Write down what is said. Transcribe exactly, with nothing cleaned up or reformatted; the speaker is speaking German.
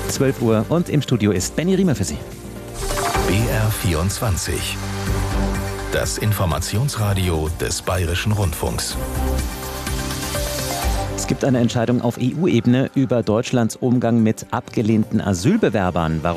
zwölf Uhr und im Studio ist Benny Riemer für Sie. B R vierundzwanzig. Das Informationsradio des Bayerischen Rundfunks. Es gibt eine Entscheidung auf E U-Ebene über Deutschlands Umgang mit abgelehnten Asylbewerbern. Warum